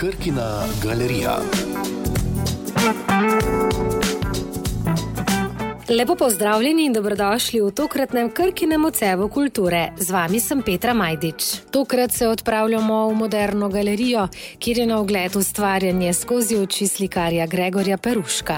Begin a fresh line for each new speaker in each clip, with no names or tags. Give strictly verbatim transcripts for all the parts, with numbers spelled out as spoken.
Krkina galerija.
Lepo pozdravljeni in dobrodošli v tokratnem Krkinem odsevu kulture. Z vami sem Petra Majdič. Tokrat se odpravljamo v Moderno galerijo, kjer je na ogled ustvarjanje skozi oči slikarja Gregorja Peruška.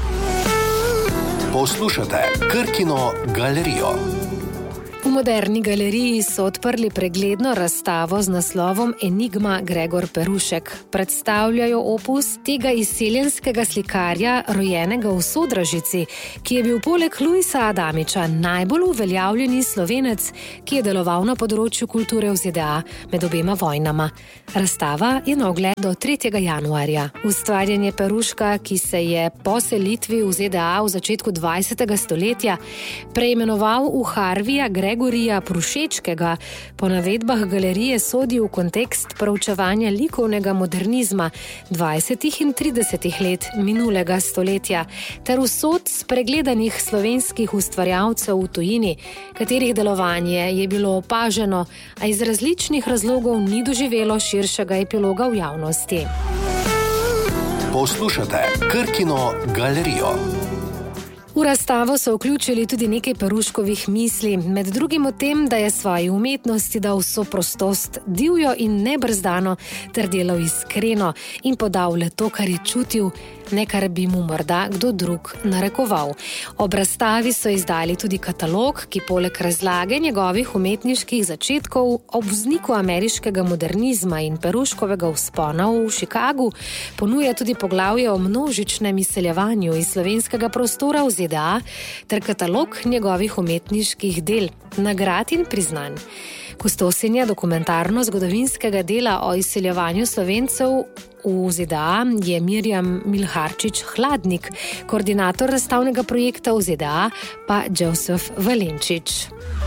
Poslušate Krkino galerijo.
V Moderni galeriji so odprli pregledno razstavo z naslovom Enigma Gregor Perušek. Predstavljajo opus tega izseljenskega slikarja, rojenega v Sodražici, ki je bil poleg Luisa Adamiča najbolj uveljavljeni Slovenec, ki je deloval na področju kulture v Z D A med obema vojnama. Razstava je na ogled do tretjega januarja. Ustvarjanje Peruška, ki se je po selitvi v Z D A v začetku dvajsetega stoletja preimenoval v Harvija Gregorija Prušečkega, po navedbah galerije sodi v kontekst proučevanja likovnega modernizma dvajsetih in tridesetih let minulega stoletja ter usod spregledanih slovenskih ustvarjalcev v tujini, katerih delovanje je bilo opaženo, a iz različnih razlogov ni doživelo širšega epiloga v javnosti.
Poslušate Krkino galerijo.
V razstavo so vključili tudi nekaj Peruškovih misli, med drugim o tem, da je svoji umetnosti dal vso prostost, divjo in nebrzdano, ter delal iskreno in podal le to, kar je čutil, ne kar bi mu morda kdo drug narekoval. Ob razstavi so izdali tudi katalog, ki poleg razlage njegovih umetniških začetkov ob vzniku ameriškega modernizma in Peruškovega vzpona v Chicagu ponuja tudi poglavje o množičnem izseljevanju iz slovenskega prostora v Z D A ter katalog njegovih umetniških del, nagrad in priznanj. Kustosinja dokumentarno-zgodovinskega dela o izseljevanju Slovencev v Z D A je Mirjam Milharčič Hladnik, koordinator razstavnega projekta v Z D A pa Josef Valenčič.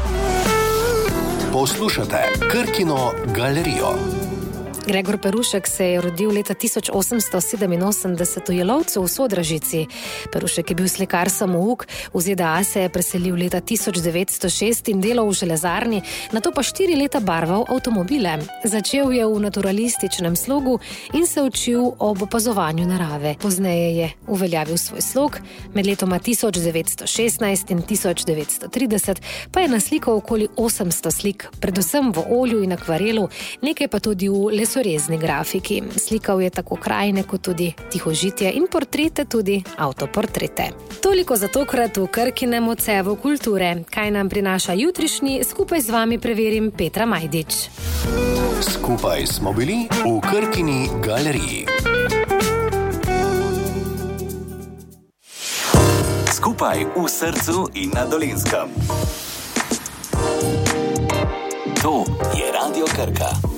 Poslušate Krkino galerijo.
Gregor Perušek se je rodil leta tisoč osemsto sedeminosemdeset v Jelovcu v Sodražici. Perušek je bil slikar samouk, v Z D A se je preselil leta tisoč devetsto šest in delal v železarni, nato pa štiri leta barval avtomobile. Začel je v naturalističnem slogu in se učil ob opazovanju narave. Pozneje je uveljavil svoj slog, med letoma tisoč devetsto šestnajst in tisoč devetsto trideset pa je naslikal okoli osemsto slik, predvsem v olju in akvarelu, nekaj pa tudi v lesu rezni grafiki. Slikal je tako krajine kot tudi tihožitje in portrete, tudi avtoportrete. Toliko za tokrat v Krkinem odsevu kulture. Kaj nam prinaša jutrišnji, skupaj z vami preverim Petra Majdič.
Skupaj smo bili v Krkini galeriji. Skupaj v srcu in na Dolenjskem. To je Radio Krka.